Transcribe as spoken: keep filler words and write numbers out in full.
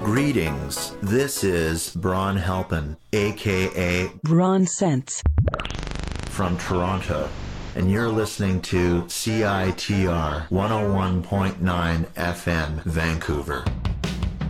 Greetings. This is Bron Helpin, aka Bron Sense, from Toronto, and you're listening to C I T R one oh one point nine F M, Vancouver.